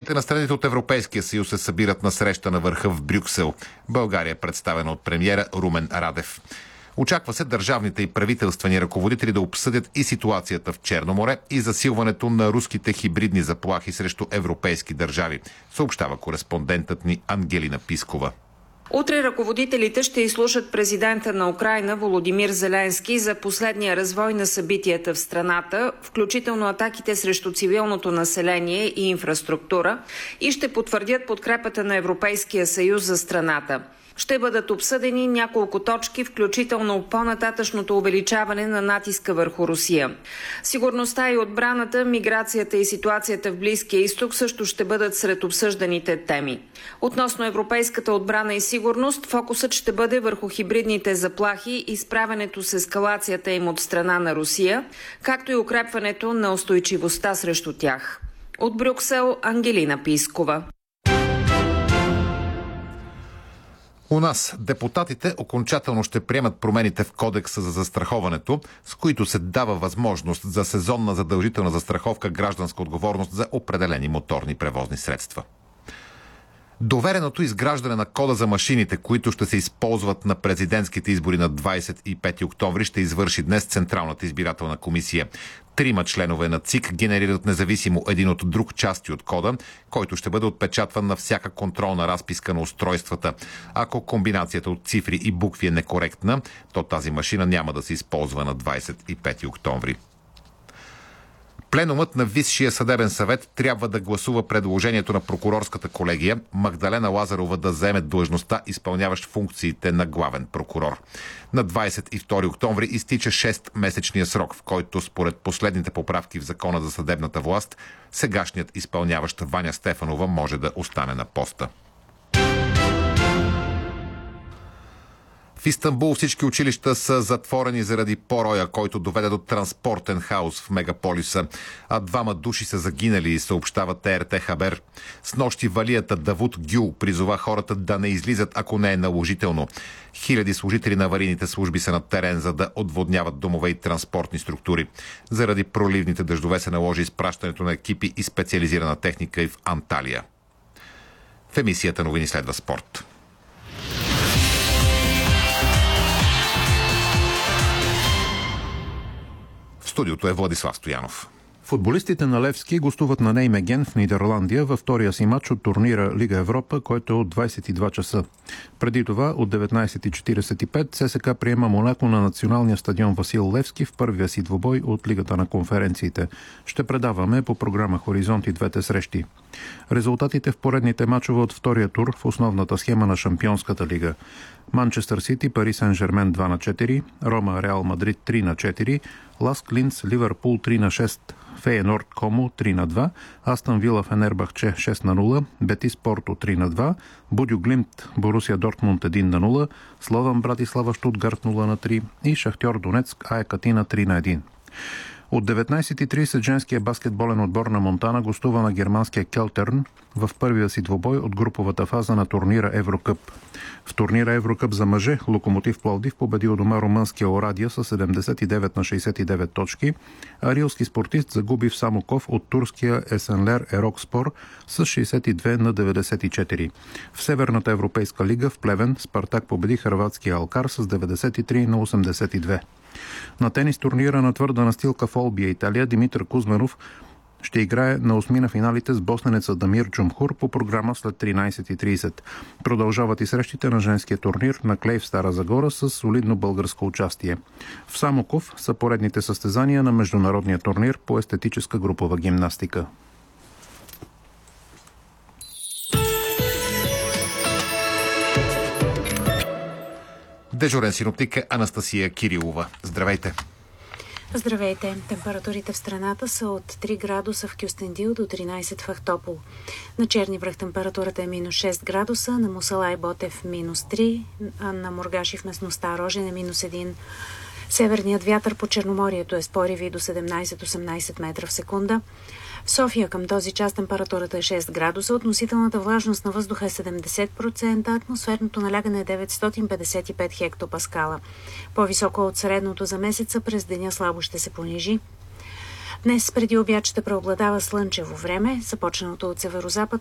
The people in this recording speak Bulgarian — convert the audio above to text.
Лидерите на страните от Европейския съюз се събират на среща на върха в Брюксел. България е представена от премиера Румен Радев. Очаква се държавните и правителствени ръководители да обсъдят и ситуацията в Черно море и засилването на руските хибридни заплахи срещу европейски държави, съобщава кореспондентът ни Ангелина Пискова. Утре ръководителите ще изслушат президента на Украйна Володимир Зеленски за последния развой на събитията в страната, включително атаките срещу цивилното население и инфраструктура, и ще потвърдят подкрепата на Европейския съюз за страната. Ще бъдат обсъдени няколко точки, включително по-нататъчното увеличаване на натиска върху Русия. Сигурността и отбраната, миграцията и ситуацията в Близкия изток също ще бъдат сред обсъжданите теми. Относно европейската отбрана и сигурност, фокусът ще бъде върху хибридните заплахи и справянето с ескалацията им от страна на Русия, както и укрепването на устойчивостта срещу тях. От Брюксел, Ангелина Пискова. У нас депутатите окончателно ще приемат промените в Кодекса за застраховането, с които се дава възможност за сезонна задължителна застраховка гражданска отговорност за определени моторни превозни средства. Довереното изграждане на кода за машините, които ще се използват на президентските избори на 25 октомври, ще извърши днес Централната избирателна комисия. 3 членове на ЦИК генерират независимо един от друг части от кода, който ще бъде отпечатван на всяка контролна разписка на устройствата. Ако комбинацията от цифри и букви е некоректна, то тази машина няма да се използва на 25 октомври. Пленумът на Висшия съдебен съвет трябва да гласува предложението на прокурорската колегия Магдалена Лазарова да заеме длъжността, изпълняващ функциите на главен прокурор. На 22 октомври изтича 6-месечния срок, в който според последните поправки в Закона за съдебната власт, сегашният изпълняващ Ваня Стефанова може да остане на поста. В Истанбул всички училища са затворени заради пороя, който доведе до транспортен хаос в мегаполиса, а 2 души са загинали, съобщава ТРТ Хабер. Снощи валията Давуд Гюл призова хората да не излизат, ако не е наложително. Хиляди служители на аварийните служби са на терен, за да отводняват домове и транспортни структури. Заради проливните дъждове се наложи изпращането на екипи и специализирана техника и в Анталия. В емисията новини следва спорт. В студиото е Владислав Стоянов. Футболистите на Левски гостуват на Неймеген в Нидерландия във втория си матч от турнира Лига Европа, който е от 22 часа. Преди това от 19:45 ССК приема Монако на националния стадион Васил Левски в първия си двубой от Лигата на конференциите. Ще предаваме по програма Хоризонт и двете срещи. Резултатите в поредните мачове от втория тур в основната схема на Шампионската лига. Манчестър Сити, Пари Сен-Жермен 2-4, Рома Реал Мадрид 3-4, Ласк Линц Ливърпул 3-6, Фейенорд Комо 3-2, Астън Вила Фенербахче 6-0, Бетис Порто 3-2, Будю Глимт Борусия Дортмунд 1-0, Слован Братислава Штутгарт 0-3 и Шахтьор Донецк АЕК Атина 3-1. От 19:30 женския баскетболен отбор на Монтана гостува на германския Келтерн в първия си двубой от груповата фаза на турнира Еврокъп. В турнира Еврокъп за мъже Локомотив Пловдив победи у дома румънския Орадия с 79-69 точки, а рилски спортист загуби в Самоков от турския Есенлер Ерокспор с 62-94. В Северната европейска лига в Плевен Спартак победи хърватския Алкар с 93-82. На тенис турнира на твърда настилка в Олбия, Италия, Димитър Кузманов ще играе на осми на финалите с босненеца Дамир Джумхур по програма след 13:30. Продължават и срещите на женския турнир на клей в Стара Загора с солидно българско участие. В Самоков са поредните състезания на международния турнир по естетическа групова гимнастика. Дежурен синоптик е Анастасия Кирилова. Здравейте! Здравейте! Температурите в страната са от 3 градуса в Кюстендил до 13 в Ахтопол. На Черни връх температурата е минус 6 градуса, на Мусала и Ботев минус 3, а на Мургаши в местността Рожен е минус 1. Северният вятър по Черноморието е с пориви до 17-18 метра в секунда. В София към този час температурата е 6 градуса, относителната влажност на въздуха е 70%, атмосферното налягане е 955 хектопаскала. По-високо от средното за месеца, през деня слабо ще се понижи. Днес преди обяд ще преобладава слънчево време, започналото от северозапад